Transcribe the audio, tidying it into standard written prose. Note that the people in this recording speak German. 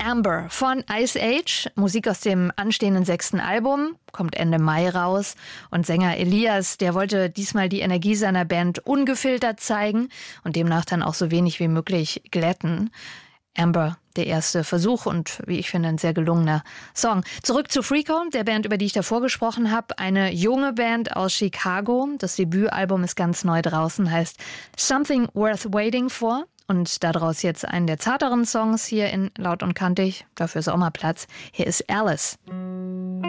Amber von Ice Age, Musik aus dem anstehenden 6. Album, kommt Ende Mai raus. Und Sänger Elias, der wollte diesmal die Energie seiner Band ungefiltert zeigen und demnach dann auch so wenig wie möglich glätten. Amber, der erste Versuch und, wie ich finde, ein sehr gelungener Song. Zurück zu Freako, der Band, über die ich davor gesprochen habe. Eine junge Band aus Chicago. Das Debütalbum ist ganz neu draußen, heißt Something Worth Waiting For. Und daraus jetzt einen der zarteren Songs hier in Laut und Kantig. Dafür ist auch mal Platz. Hier ist Alice.